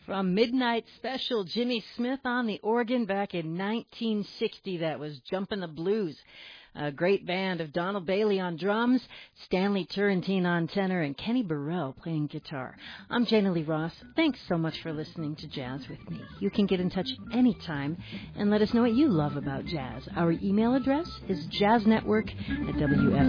From Midnight Special, Jimmy Smith on the organ back in 1960. That was Jumpin' the Blues. A great band of Donald Bailey on drums, Stanley Turrentine on tenor, and Kenny Burrell playing guitar. I'm Jana Lee Ross. Thanks so much for listening to Jazz with me. You can get in touch anytime and let us know what you love about jazz. Our email address is jazznetwork@wf.